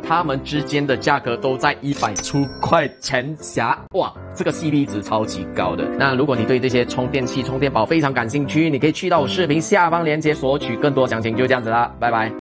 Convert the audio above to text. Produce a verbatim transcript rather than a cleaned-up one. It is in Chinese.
它们之间的价格都在一百出块钱下，哇，这个 C P 值超级高的。那如果你对这些充电器、充电宝非常感兴趣，你可以去到我视频下方链接索取更多详情。就这样子啦，拜拜。